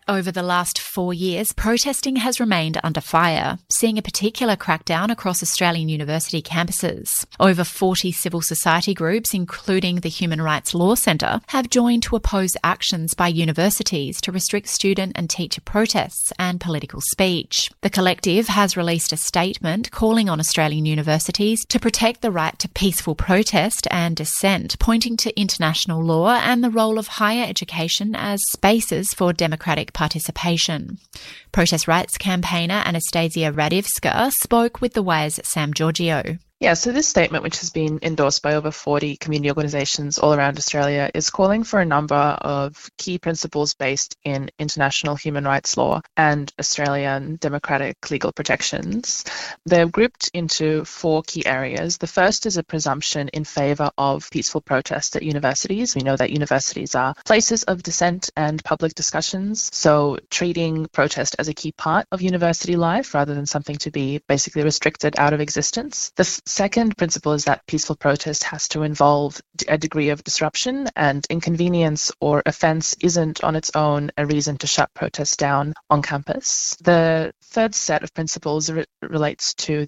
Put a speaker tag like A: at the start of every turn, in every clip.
A: Over the last 4 years, protesting has remained under fire, seeing a particular crackdown across Australian university campuses. Over 40 civil society groups, including the Human Rights Law Centre, have joined to oppose actions by universities to restrict student and teacher protests and political speech. The collective has released a statement calling on Australian universities to protect the right to peaceful protest and dissent, pointing to international law and the role of higher education as spaces for democratic participation. Protest rights campaigner Anastasia Radivska spoke with The Wire's Sam Giorgio.
B: Yeah, so this statement, which has been endorsed by over 40 community organisations all around Australia, is calling for a number of key principles based in international human rights law and Australian democratic legal protections. They're grouped into 4 key areas. The first is a presumption in favour of peaceful protest at universities. We know that universities are places of dissent and public discussions, so treating protest as a key part of university life rather than something to be basically restricted out of existence. The second principle is that peaceful protest has to involve a degree of disruption, and inconvenience or offence isn't on its own a reason to shut protests down on campus. The third set of principles relates to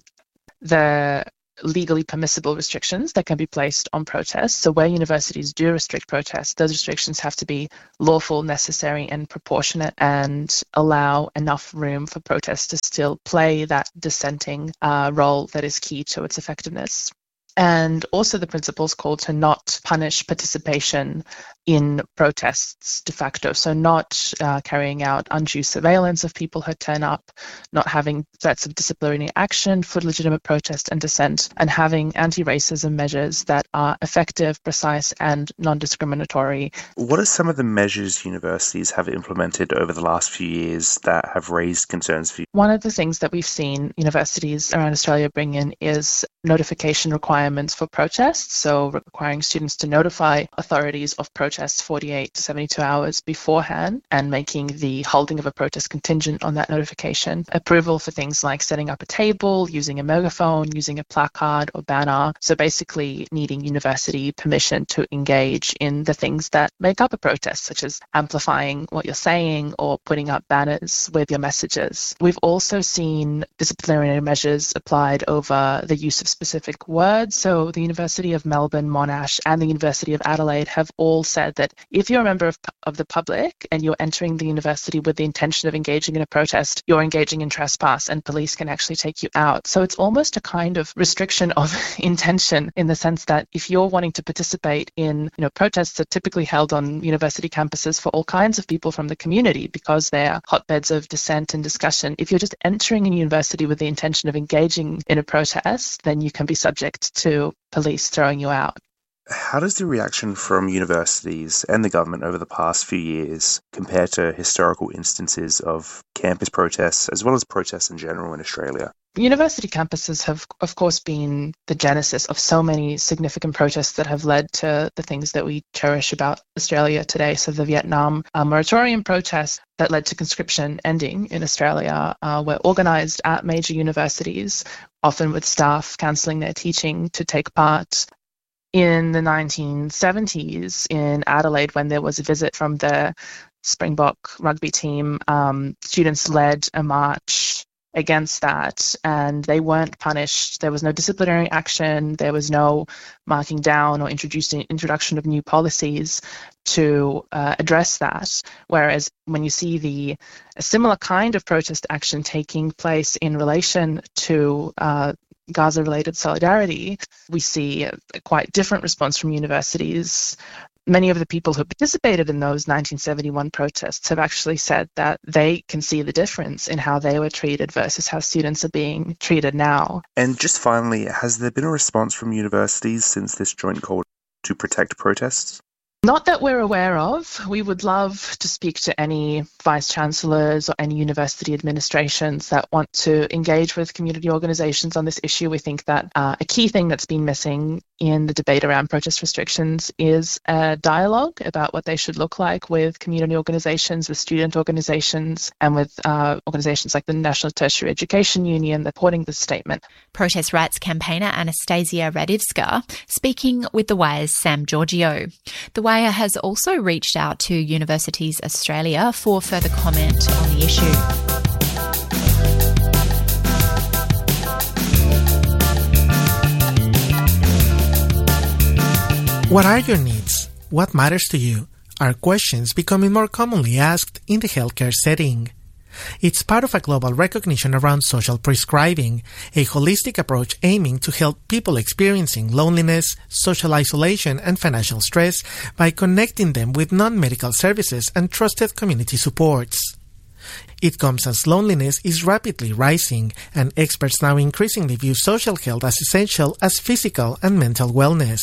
B: the legally permissible restrictions that can be placed on protests. So where universities do restrict protests, those restrictions have to be lawful, necessary and proportionate and allow enough room for protests to still play that dissenting role that is key to its effectiveness. And also the principles called to not punish participation in protests de facto, so not carrying out undue surveillance of people who turn up, not having threats of disciplinary action for legitimate protest and dissent, and having anti-racism measures that are effective, precise and non-discriminatory.
C: What are some of the measures universities have implemented over the last few years that have raised concerns for you?
B: One of the things that we've seen universities around Australia bring in is notification requirements for protests, so requiring students to notify authorities of protests 48 to 72 hours beforehand and making the holding of a protest contingent on that notification. Approval for things like setting up a table, using a megaphone, using a placard or banner. So basically needing university permission to engage in the things that make up a protest, such as amplifying what you're saying or putting up banners with your messages. We've also seen disciplinary measures applied over the use of specific words. So the University of Melbourne, Monash and the University of Adelaide have all said that if you're a member of the public and you're entering the university with the intention of engaging in a protest, you're engaging in trespass and police can actually take you out. So it's almost a kind of restriction of intention in the sense that if you're wanting to participate in protests are typically held on university campuses for all kinds of people from the community because they're hotbeds of dissent and discussion. If you're just entering a university with the intention of engaging in a protest, then you can be subject to police throwing you out.
C: How does the reaction from universities and the government over the past few years compare to historical instances of campus protests as well as protests in general in Australia?
B: University campuses have, of course, been the genesis of so many significant protests that have led to the things that we cherish about Australia today. So the Vietnam moratorium protests that led to conscription ending in Australia were organised at major universities, often with staff cancelling their teaching to take part. In the 1970s in Adelaide, when there was a visit from the Springbok rugby team, students led a march against that and they weren't punished. There was no disciplinary action. There was no marking down or introduction of new policies to address that. Whereas when you see a similar kind of protest action taking place in relation to Gaza-related solidarity, we see a quite different response from universities. Many of the people who participated in those 1971 protests have actually said that they can see the difference in how they were treated versus how students are being treated now.
C: And just finally, has there been a response from universities since this joint call to protect protests?
B: Not that we're aware of. We would love to speak to any vice-chancellors or any university administrations that want to engage with community organisations on this issue. We think that a key thing that's been missing in the debate around protest restrictions is a dialogue about what they should look like with community organisations, with student organisations, and with organisations like the National Tertiary Education Union supporting this statement.
A: Protest rights campaigner Anastasia Radivska speaking with The Wire's Sam Giorgio. The Wire FIRE has also reached out to Universities Australia for further comment on the issue.
D: What are your needs? What matters to you? Are questions becoming more commonly asked in the healthcare setting. It's part of a global recognition around social prescribing, a holistic approach aiming to help people experiencing loneliness, social isolation, and financial stress by connecting them with non-medical services and trusted community supports. It comes as loneliness is rapidly rising, and experts now increasingly view social health as essential as physical and mental wellness.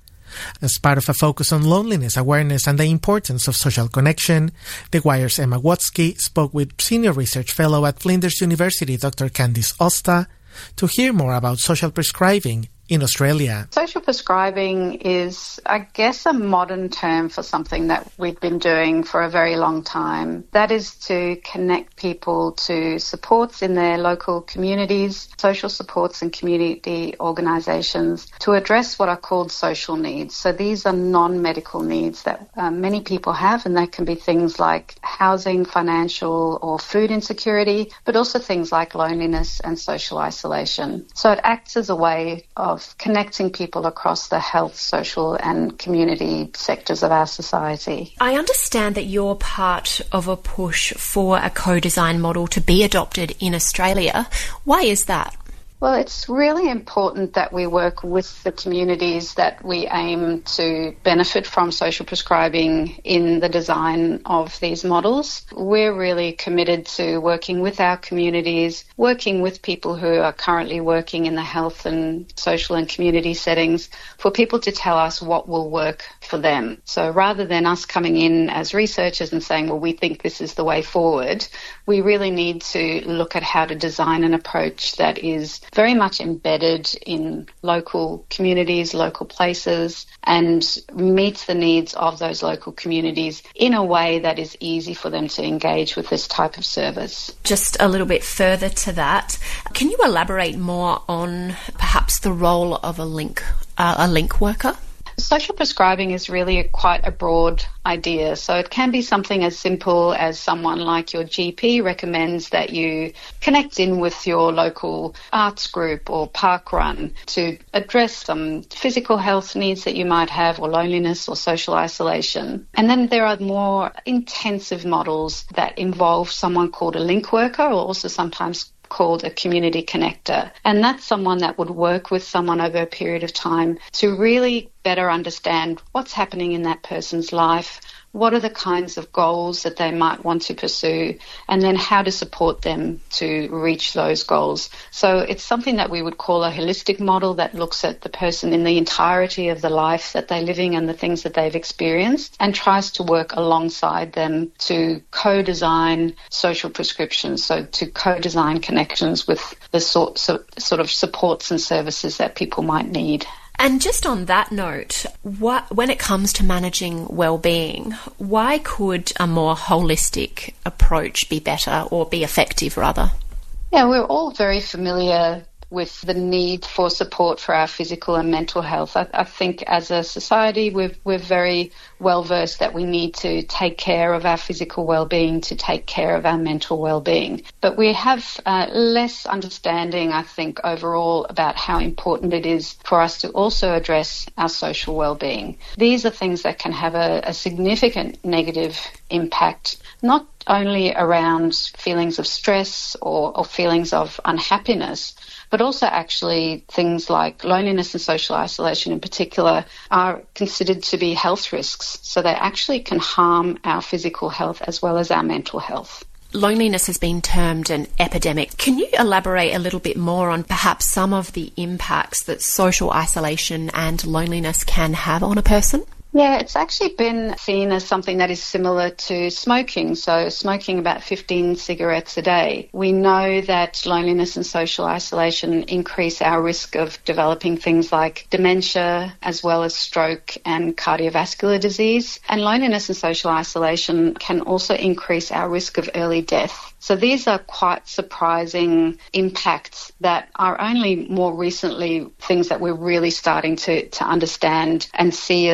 D: As part of a focus on loneliness awareness and the importance of social connection, The Wire's Emma Watzke spoke with Senior Research Fellow at Flinders University Dr. Candice Osta to hear more about social prescribing in Australia.
E: Social prescribing is, I guess, a modern term for something that we've been doing for a very long time. That is to connect people to supports in their local communities, social supports and community organisations to address what are called social needs. So these are non-medical needs that many people have, and that can be things like housing, financial or food insecurity, but also things like loneliness and social isolation. So it acts as a way of connecting people across the health, social and community sectors of our society.
A: I understand that you're part of a push for a co-design model to be adopted in Australia. Why is that?
E: Well, it's really important that we work with the communities that we aim to benefit from social prescribing in the design of these models. We're really committed to working with our communities, working with people who are currently working in the health and social and community settings for people to tell us what will work for them. So rather than us coming in as researchers and saying, well, we think this is the way forward, we really need to look at how to design an approach that is very much embedded in local communities, local places, and meets the needs of those local communities in a way that is easy for them to engage with this type of service.
A: Just a little bit further to that, can you elaborate more on perhaps the role of a link worker?
E: Social prescribing is really quite a broad idea. So it can be something as simple as someone like your GP recommends that you connect in with your local arts group or park run to address some physical health needs that you might have, or loneliness or social isolation. And then there are more intensive models that involve someone called a link worker, or also sometimes called a community connector. And that's someone that would work with someone over a period of time to really better understand what's happening in that person's life, what are the kinds of goals that they might want to pursue, and then how to support them to reach those goals. So it's something that we would call a holistic model that looks at the person in the entirety of the life that they're living and the things that they've experienced, and tries to work alongside them to co-design social prescriptions, so to co-design connections with the sort of supports and services that people might need.
A: And just on that note, when it comes to managing well-being, why could a more holistic approach be better, or be effective rather?
E: Yeah, we're all very familiar with the need for support for our physical and mental health. I think as a society we're very well versed that we need to take care of our physical well-being to take care of our mental well-being. But we have less understanding, I think, overall about how important it is for us to also address our social well-being. These are things that can have a significant negative impact, not only around feelings of stress or feelings of unhappiness, but also actually things like loneliness and social isolation in particular are considered to be health risks. So they actually can harm our physical health as well as our mental health.
A: Loneliness has been termed an epidemic. Can you elaborate a little bit more on perhaps some of the impacts that social isolation and loneliness can have on a person?
E: Yeah, it's actually been seen as something that is similar to smoking. So smoking about 15 cigarettes a day. We know that loneliness and social isolation increase our risk of developing things like dementia, as well as stroke and cardiovascular disease. And loneliness and social isolation can also increase our risk of early death. So these are quite surprising impacts that are only more recently things that we're really starting to understand and see as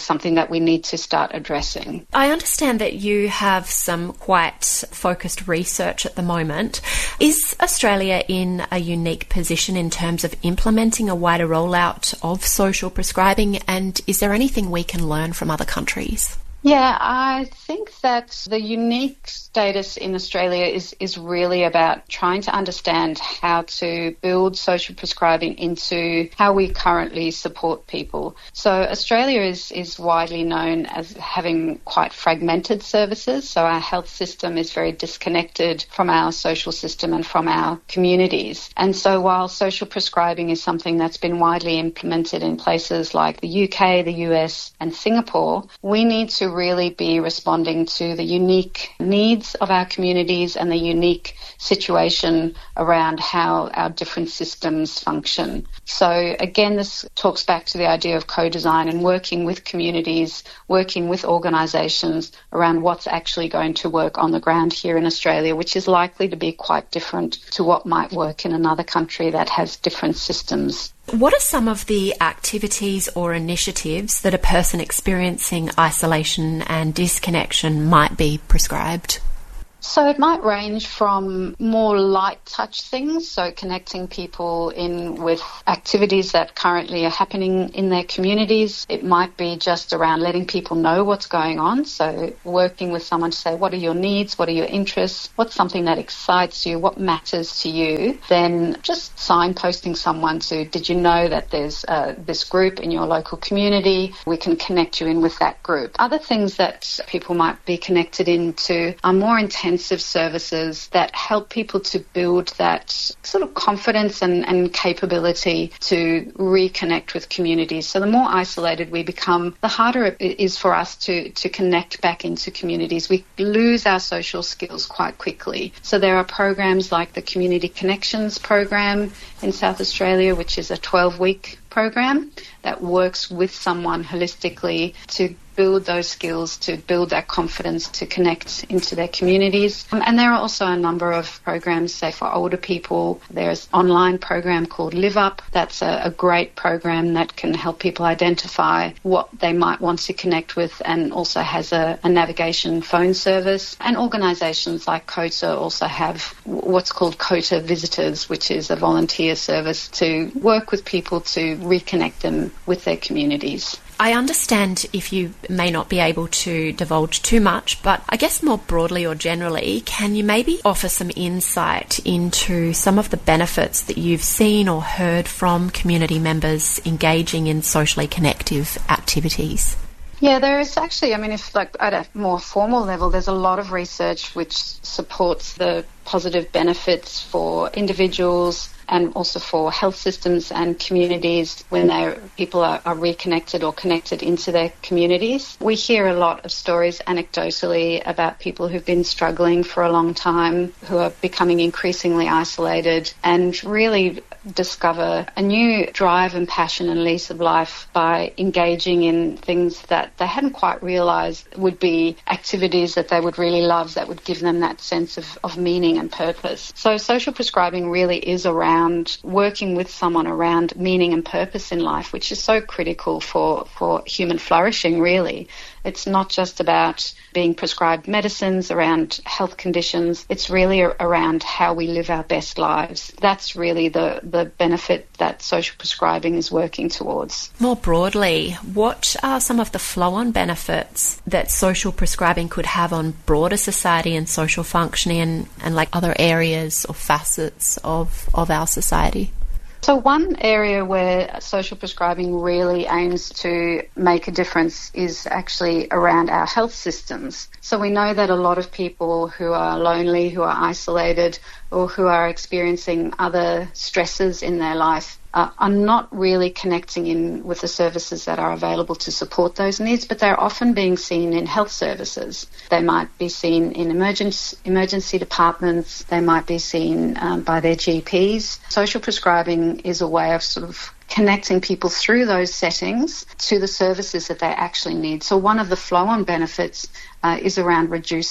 E: something that we need to start addressing.
A: I understand that you have some quite focused research at the moment. Is Australia in a unique position in terms of implementing a wider rollout of social prescribing, and is there anything we can learn from other countries?
E: Yeah, I think that the unique status in Australia is really about trying to understand how to build social prescribing into how we currently support people. So Australia is widely known as having quite fragmented services. So our health system is very disconnected from our social system and from our communities. And so while social prescribing is something that's been widely implemented in places like the UK, the US and Singapore, we need to really be responding to the unique needs of our communities and the unique situation around how our different systems function. So again, this talks back to the idea of co-design and working with communities, working with organisations around what's actually going to work on the ground here in Australia, which is likely to be quite different to what might work in another country that has different systems.
A: What are some of the activities or initiatives that a person experiencing isolation and disconnection might be prescribed?
E: So it might range from more light touch things, so connecting people in with activities that currently are happening in their communities. It might be just around letting people know what's going on, so working with someone to say, what are your needs, what are your interests, what's something that excites you, what matters to you. Then just signposting someone to, did you know that there's this group in your local community? We can connect you in with that group. Other things that people might be connected into are more intense services that help people to build that sort of confidence and capability to reconnect with communities. So the more isolated we become, the harder it is for us to connect back into communities. We lose our social skills quite quickly. So there are programs like the Community Connections program in South Australia, which is a 12-week program that works with someone holistically to build those skills, to build that confidence to connect into their communities. And there are also a number of programs, say for older people. There's an online program called Live Up. That's a great program that can help people identify what they might want to connect with, and also has a navigation phone service. And organisations like COTA also have what's called COTA Visitors, which is a volunteer service to work with people to reconnect them with their communities.
A: I understand if you may not be able to divulge too much, but I guess more broadly or generally, can you maybe offer some insight into some of the benefits that you've seen or heard from community members engaging in socially connective activities?
E: Yeah, there is actually, if at a more formal level, there's a lot of research which supports the positive benefits for individuals and also for health systems and communities when people are reconnected or connected into their communities. We hear a lot of stories anecdotally about people who've been struggling for a long time, who are becoming increasingly isolated, and really discover a new drive and passion and lease of life by engaging in things that they hadn't quite realised would be activities that they would really love, that would give them that sense of meaning and purpose. So social prescribing really is around working with someone around meaning and purpose in life, which is so critical for human flourishing, really. It's not just about being prescribed medicines around health conditions. It's really around how we live our best lives. That's really the benefit that social prescribing is working towards.
A: More broadly, what are some of the flow-on benefits that social prescribing could have on broader society and social functioning and like other areas or facets of our society?
E: So one area where social prescribing really aims to make a difference is actually around our health systems. So we know that a lot of people who are lonely, who are isolated, or who are experiencing other stresses in their life are not really connecting in with the services that are available to support those needs, but they're often being seen in health services. They might be seen in emergency departments. They might be seen by their GPs. Social prescribing is a way of sort of connecting people through those settings to the services that they actually need. So one of the flow-on benefits is around reducing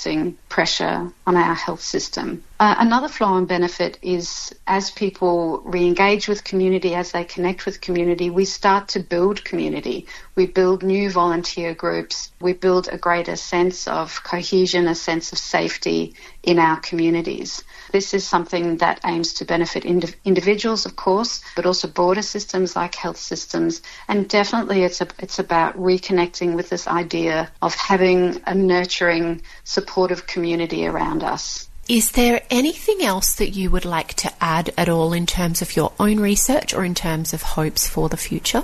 E: pressure on our health system. Another flow and benefit is as people re-engage with community, as they connect with community, we start to build community. We build new volunteer groups. We build a greater sense of cohesion, a sense of safety in our communities. This is something that aims to benefit individuals, of course, but also broader systems like health systems. And definitely it's about reconnecting with this idea of having a nurturing, supportive community around us.
A: Is there anything else that you would like to add at all in terms of your own research or in terms of hopes for the future?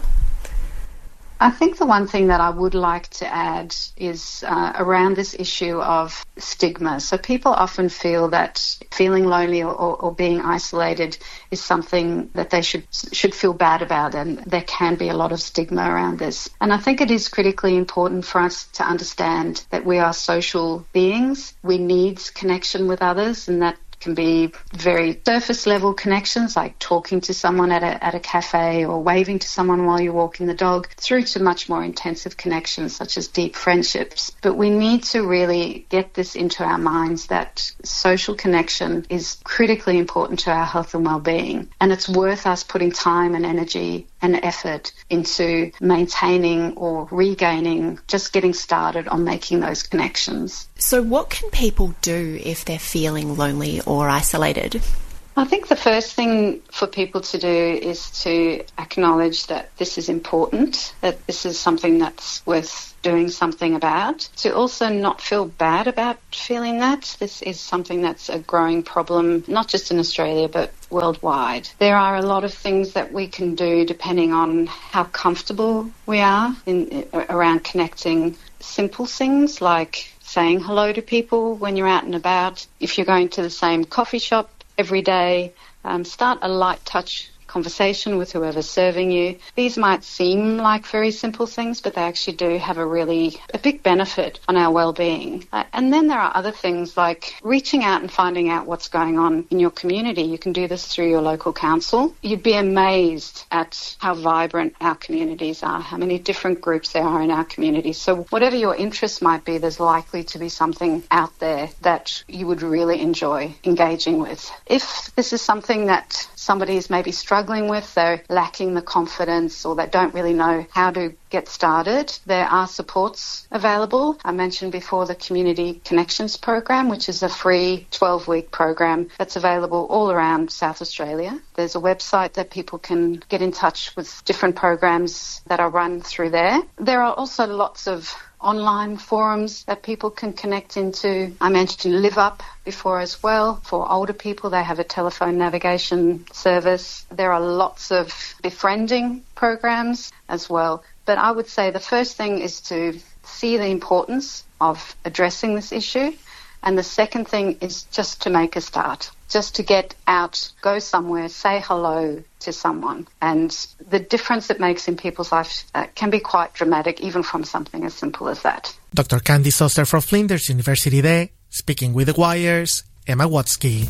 E: I think the one thing that I would like to add is around this issue of stigma. So people often feel that feeling lonely or being isolated is something that they should feel bad about, and there can be a lot of stigma around this. And I think it is critically important for us to understand that we are social beings. We need connection with others, and that can be very surface level connections like talking to someone at a cafe or waving to someone while you're walking the dog, through to much more intensive connections such as deep friendships. But we need to really get this into our minds that social connection is critically important to our health and well-being, and it's worth us putting time and energy and effort into maintaining or regaining, just getting started on making those connections.
A: So what can people do if they're feeling lonely or isolated?
E: I think the first thing for people to do is to acknowledge that this is important, that this is something that's worth doing something about. To also not feel bad about feeling that. This is something that's a growing problem, not just in Australia, but worldwide. There are a lot of things that we can do depending on how comfortable we are around connecting. Simple things like saying hello to people when you're out and about. If you're going to the same coffee shop every day, start a light touch conversation with whoever's serving you. These might seem like very simple things, but they actually do have a big benefit on our well-being. And then there are other things like reaching out and finding out what's going on in your community. You can do this through your local council. You'd be amazed at how vibrant our communities are, how many different groups there are in our community. So whatever your interests might be, there's likely to be something out there that you would really enjoy engaging with. If this is something that somebody is maybe struggling with, they're lacking the confidence or they don't really know how to get started, there are supports available. I mentioned before the Community Connections Program, which is a free 12-week program that's available all around South Australia. There's a website that people can get in touch with different programs that are run through there. There are also lots of online forums that people can connect into. I mentioned Live Up before as well. For older people, they have a telephone navigation service. There are lots of befriending programs as well. But I would say the first thing is to see the importance of addressing this issue. And the second thing is just to make a start, just to get out, go somewhere, say hello to someone. And the difference it makes in people's lives can be quite dramatic, even from something as simple as that.
D: Dr. Candice Oster from Flinders University there, speaking with The Wire's Emma Watsky.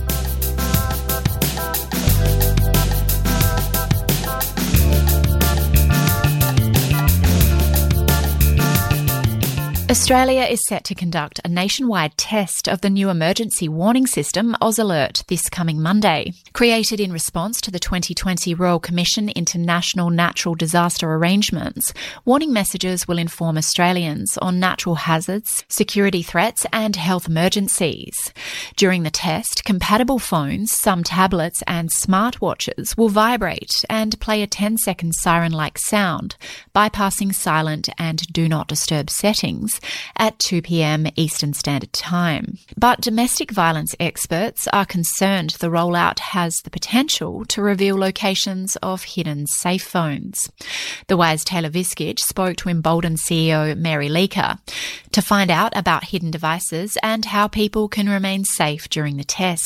A: Australia is set to conduct a nationwide test of the new emergency warning system, AusAlert, this coming Monday. Created in response to the 2020 Royal Commission into National Natural Disaster Arrangements, warning messages will inform Australians on natural hazards, security threats and health emergencies. During the test, compatible phones, some tablets and smartwatches will vibrate and play a 10-second siren-like sound, bypassing silent and do not disturb settings at 2 p.m. Eastern Standard Time. But domestic violence experts are concerned the rollout has the potential to reveal locations of hidden safe phones. The Wire's Taylor Viskich spoke to Embolden CEO Mary Leaker to find out about hidden devices and how people can remain safe during the test.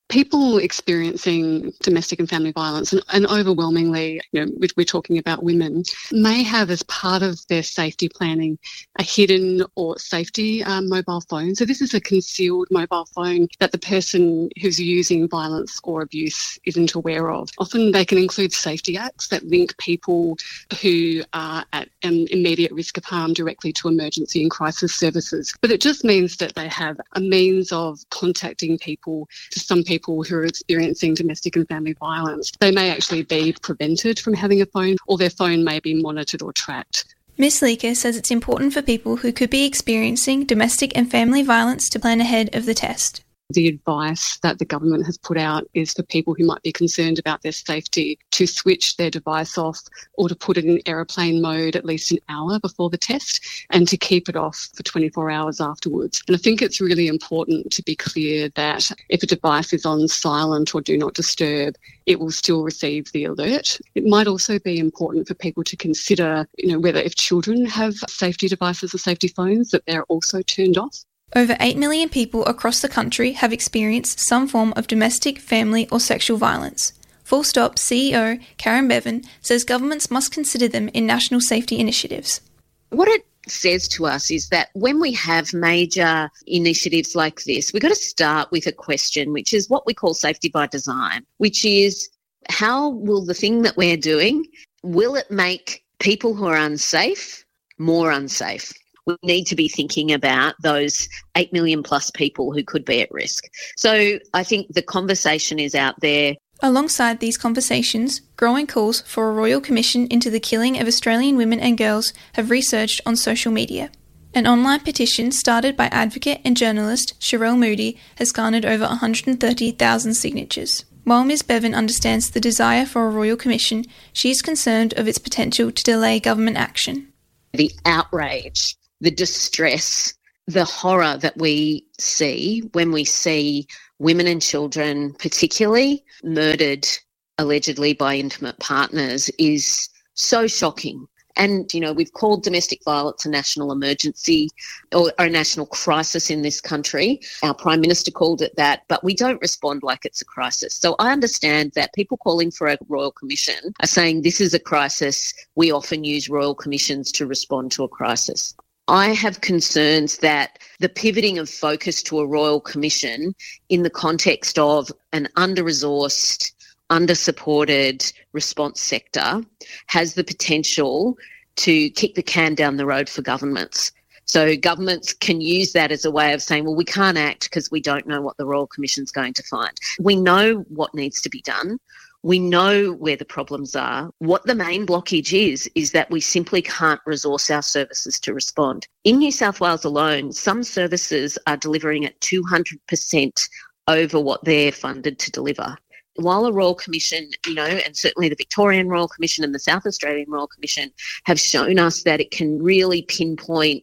F: People experiencing domestic and family violence, and overwhelmingly, we're talking about women, may have as part of their safety planning a hidden or safety mobile phone. So this is a concealed mobile phone that the person who's using violence or abuse isn't aware of. Often they can include safety acts that link people who are at an immediate risk of harm directly to emergency and crisis services. But it just means that they have a means of contacting people, to some people who are experiencing domestic and family violence. They may actually be prevented from having a phone, or their phone may be monitored or tracked.
G: Ms. Leaker says it's important for people who could be experiencing domestic and family violence to plan ahead of the test.
F: The advice that the government has put out is for people who might be concerned about their safety to switch their device off or to put it in aeroplane mode at least an hour before the test and to keep it off for 24 hours afterwards. And I think it's really important to be clear that if a device is on silent or do not disturb, it will still receive the alert. It might also be important for people to consider, whether if children have safety devices or safety phones, that they're also turned off.
G: Over 8 million people across the country have experienced some form of domestic, family or sexual violence. Full Stop CEO Karen Bevan says governments must consider them in national safety initiatives.
H: What it says to us is that when we have major initiatives like this, we've got to start with a question, which is what we call safety by design, which is how will the thing that we're doing, will it make people who are unsafe more unsafe? We need to be thinking about those 8 million plus people who could be at risk. So I think the conversation is out there.
G: Alongside these conversations, growing calls for a royal commission into the killing of Australian women and girls have resurged on social media. An online petition started by advocate and journalist Sherelle Moody has garnered over 130,000 signatures. While Ms. Bevan understands the desire for a royal commission, she is concerned of its potential to delay government action.
H: The outrage, the distress, the horror that we see when we see women and children, particularly murdered allegedly by intimate partners, is so shocking. And, we've called domestic violence a national emergency or a national crisis in this country. Our Prime Minister called it that, but we don't respond like it's a crisis. So I understand that people calling for a royal commission are saying this is a crisis. We often use royal commissions to respond to a crisis. I have concerns that the pivoting of focus to a royal commission in the context of an under-resourced, under-supported response sector has the potential to kick the can down the road for governments. So governments can use that as a way of saying, well, we can't act because we don't know what the Royal Commission's going to find. We know what needs to be done. We know where the problems are. What the main blockage is that we simply can't resource our services to respond. In New South Wales alone, some services are delivering at 200% over what they're funded to deliver. While a Royal Commission, and certainly the Victorian Royal Commission and the South Australian Royal Commission have shown us that it can really pinpoint,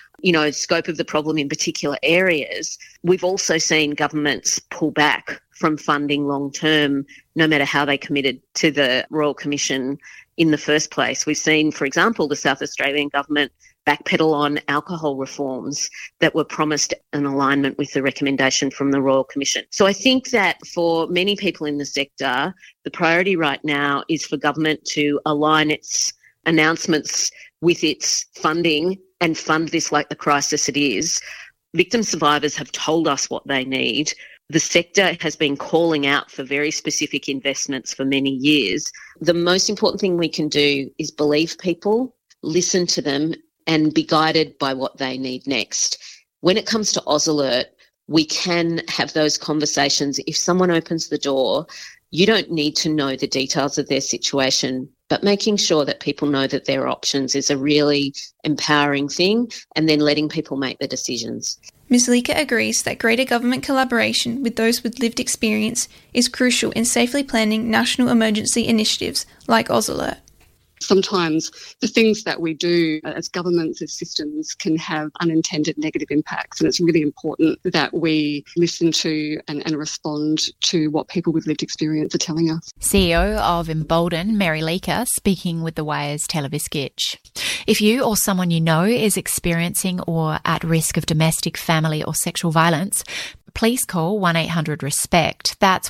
H: scope of the problem in particular areas, we've also seen governments pull back from funding long term, no matter how they committed to the Royal Commission in the first place. We've seen, for example, the South Australian government backpedal on alcohol reforms that were promised in alignment with the recommendation from the Royal Commission. So I think that for many people in the sector, the priority right now is for government to align its announcements with its funding and fund this like the crisis it is. Victim survivors have told us what they need. The sector has been calling out for very specific investments for many years. The most important thing we can do is believe people, listen to them, and be guided by what they need next. When it comes to AusAlert, we can have those conversations. If someone opens the door, you don't need to know the details of their situation, but making sure that people know that there are options is a really empowering thing, and then letting people make the decisions.
G: Ms. Leaker agrees that greater government collaboration with those with lived experience is crucial in safely planning national emergency initiatives like AusAlert.
F: Sometimes the things that we do as governments, as systems, can have unintended negative impacts, and it's really important that we listen to and respond to what people with lived experience are telling us.
A: CEO of Embolden, Mary Leaker, speaking with The Wire's Taylor Viskich. If you or someone you know is experiencing or at risk of domestic, family or sexual violence, please call 1-800-RESPECT. That's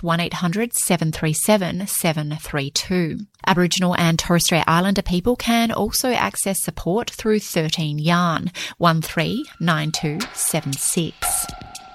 A: 1-800-737-732. Aboriginal and Torres Strait Islander people can also access support through 13 Yarn 139276.